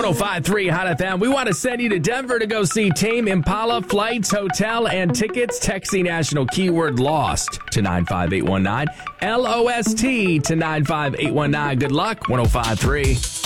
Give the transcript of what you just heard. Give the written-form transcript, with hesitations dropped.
105.3 Hot FM. We want to send you to Denver to go see Tame Impala. Flights, hotel, and tickets. Text the national keyword LOST to 95819. LOST to 95819. Good luck. 105.3.